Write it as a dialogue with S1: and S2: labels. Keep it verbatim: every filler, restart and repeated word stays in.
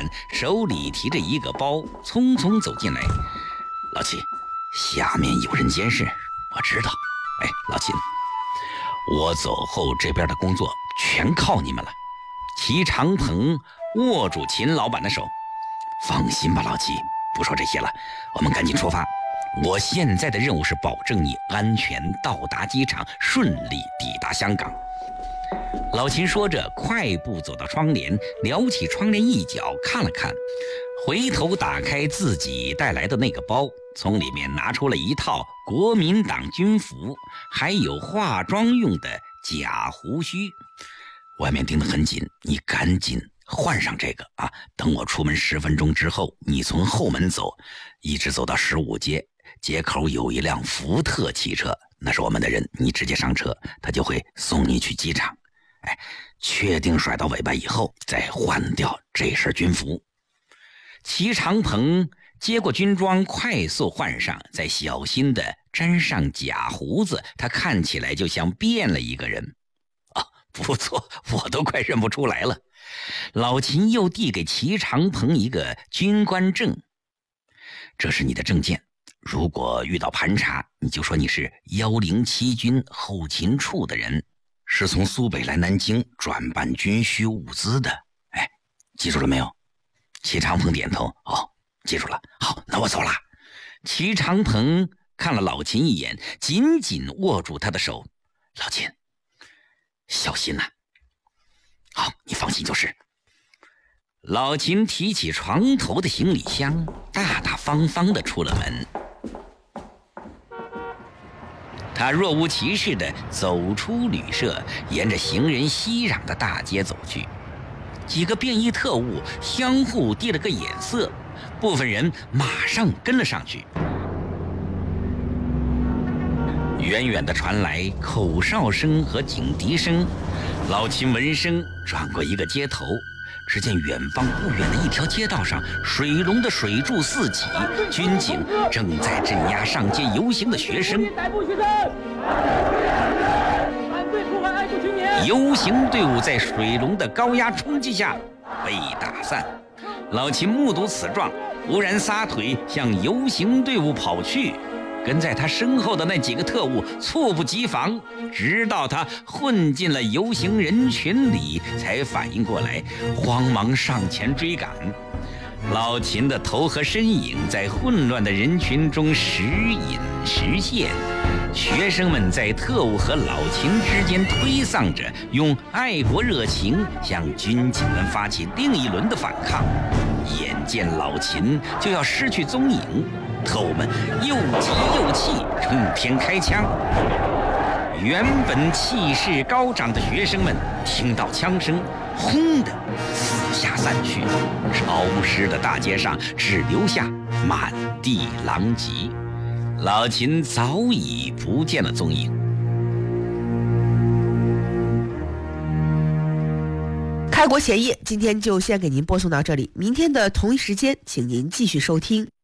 S1: 板，手里提着一个包，匆匆走进来。老齐，下面有人监视，我知道。哎，老秦，我走后这边的工作全靠你们了。齐长鹏握住秦老板的手，放心吧，老齐，不说这些了，我们赶紧出发。我现在的任务是保证你安全到达机场，顺利抵达香港。老秦说着，快步走到窗帘，撩起窗帘一角看了看，回头打开自己带来的那个包，从里面拿出了一套国民党军服，还有化妆用的假胡须。外面盯得很紧，你赶紧换上这个啊！等我出门十分钟之后，你从后门走，一直走到十五街，街口有一辆福特汽车，那是我们的人，你直接上车，他就会送你去机场。哎，确定甩到尾巴以后，再换掉这身军服。齐长鹏接过军装，快速换上，再小心地粘上假胡子，他看起来就像变了一个人。啊，不错，我都快认不出来了。老秦又递给齐长鹏一个军官证，这是你的证件，如果遇到盘查，你就说你是一零七军后勤处的人，是从苏北来南京转办军需物资的。哎，记住了没有？齐长鹏点头，哦，记住了。好，那我走了。齐长鹏看了老秦一眼，紧紧握住他的手。老秦，小心啊。好，你放心就是。老秦提起床头的行李箱，大大方方地出了门。他若无其事地走出旅社，沿着行人熙攘的大街走去。几个便衣特务相互递了个眼色，部分人马上跟了上去。远远地传来口哨声和警笛声，老秦闻声转过一个街头，只见远方不远的一条街道上，水龙的水柱四起，军警正在镇压上街游行的学生。游行队伍在水龙的高压冲击下被打散。老秦目睹此状，忽然撒腿向游行队伍跑去。跟在他身后的那几个特务猝不及防，直到他混进了游行人群里，才反应过来，慌忙上前追赶。老秦的头和身影在混乱的人群中时隐时现，学生们在特务和老秦之间推搡着，用爱国热情向军警们发起另一轮的反抗。眼见老秦就要失去踪影，特务们又急又气，冲天开枪。原本气势高涨的学生们听到枪声，轰的四下散去，潮湿的大街上只留下满地狼藉。老秦早已不见了踪影。
S2: 开国前夜今天就先给您播送到这里，明天的同一时间请您继续收听。